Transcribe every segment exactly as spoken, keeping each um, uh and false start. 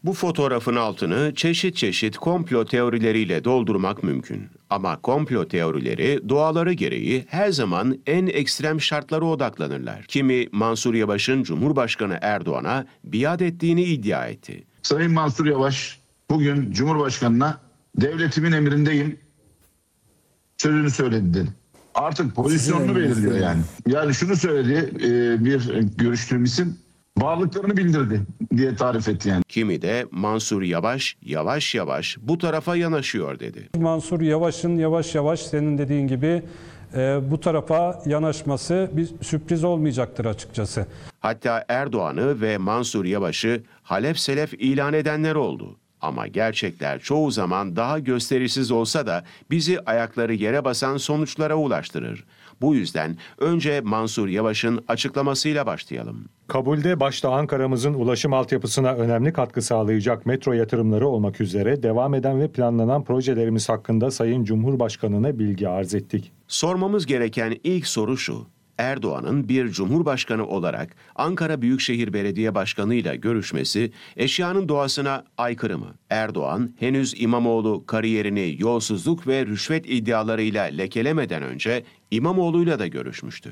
Bu fotoğrafın altını çeşit çeşit komplo teorileriyle doldurmak mümkün. Ama komplo teorileri doğaları gereği her zaman en ekstrem şartlara odaklanırlar. Kimi Mansur Yavaş'ın Cumhurbaşkanı Erdoğan'a biat ettiğini iddia etti. Sayın Mansur Yavaş bugün Cumhurbaşkanı'na devletimin emrindeyim sözünü söyledi dedi. Artık pozisyonunu belirliyor yani. Yani şunu söyledi e, bir görüştüğüm isim, varlıklarını bildirdi diye tarif etti yani. Kimi de Mansur Yavaş yavaş yavaş bu tarafa yanaşıyor dedi. Mansur Yavaş'ın yavaş yavaş senin dediğin gibi e, bu tarafa yanaşması bir sürpriz olmayacaktır açıkçası. Hatta Erdoğan'ı ve Mansur Yavaş'ı halef selef ilan edenler oldu. Ama gerçekler çoğu zaman daha gösterişsiz olsa da bizi ayakları yere basan sonuçlara ulaştırır. Bu yüzden önce Mansur Yavaş'ın açıklamasıyla başlayalım. Kabulde başta Ankara'mızın ulaşım altyapısına önemli katkı sağlayacak metro yatırımları olmak üzere devam eden ve planlanan projelerimiz hakkında Sayın Cumhurbaşkanı'na bilgi arz ettik. Sormamız gereken ilk soru şu: Erdoğan'ın bir cumhurbaşkanı olarak Ankara Büyükşehir Belediye Başkanı ile görüşmesi eşyanın doğasına aykırı mı? Erdoğan henüz İmamoğlu kariyerini yolsuzluk ve rüşvet iddialarıyla lekelemeden önce İmamoğlu'yla da görüşmüştü.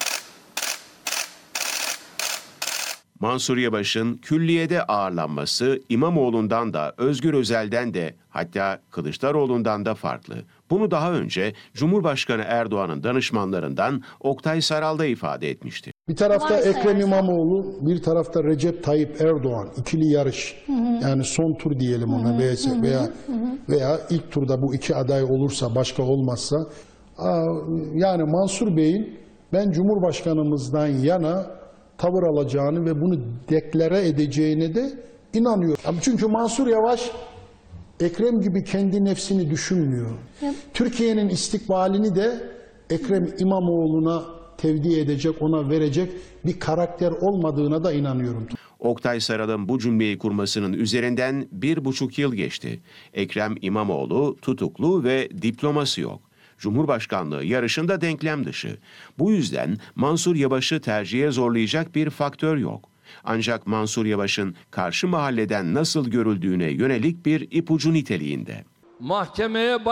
Mansur Yavaş'ın külliyede ağırlanması İmamoğlu'ndan da Özgür Özel'den de hatta Kılıçdaroğlu'ndan da farklı. Bunu daha önce Cumhurbaşkanı Erdoğan'ın danışmanlarından Oktay Saral da ifade etmişti. Bir tarafta Ekrem İmamoğlu, bir tarafta Recep Tayyip Erdoğan, ikili yarış. Hı hı. Yani son tur diyelim ona, hı hı, veya, hı hı, veya, hı hı. veya ilk turda bu iki aday olursa, başka olmazsa. Yani Mansur Bey'in ben Cumhurbaşkanımızdan yana tavır alacağını ve bunu deklare edeceğine de inanıyorum. Çünkü Mansur Yavaş Ekrem gibi kendi nefsini düşünmüyor. Evet. Türkiye'nin istikbalini de Ekrem İmamoğlu'na tevdi edecek, ona verecek bir karakter olmadığına da inanıyorum. Oktay Saral'ın bu cümleyi kurmasının üzerinden bir buçuk yıl geçti. Ekrem İmamoğlu tutuklu ve diploması yok. Cumhurbaşkanlığı yarışında denklem dışı. Bu yüzden Mansur Yavaş'ı tercihe zorlayacak bir faktör yok. Ancak Mansur Yavaş'ın karşı mahalleden nasıl görüldüğüne yönelik bir ipucu niteliğinde. Mahkemeye